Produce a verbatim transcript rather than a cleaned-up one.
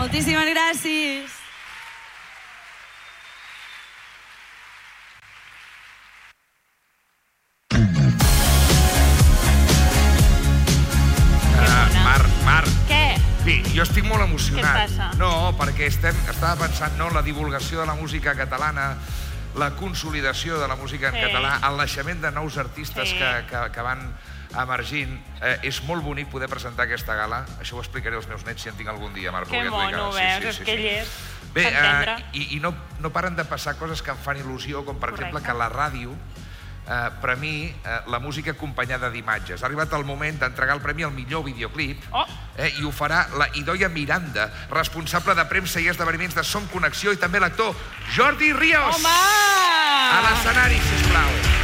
Moltíssimes gràcies. Sí, jo estic molt emocionat. Què et passa? No, perquè estem, estava pensant, no, la divulgació de la música catalana, la consolidació de la música en Sí. català, el naixement de nous artistes Sí. que, que, que van emergint. Eh, és molt bonic poder presentar aquesta gala. Això ho explicaré als meus nets si en tinc algun dia, Marc. Que mono, veus, és que ell és. Bé, s'entendre. eh, i, i no, no paren de passar coses que em fan il·lusió, com per Correcte. exemple que la ràdio eh, premi eh, la música acompanyada d'imatges. Ha arribat el moment d'entregar el premi al millor videoclip Oh. eh, i ho farà la Idoia Miranda, responsable de premsa i esdeveniments de Som Connexió, i també l'actor Jordi Ríos. Home! A l'escenari, sisplau.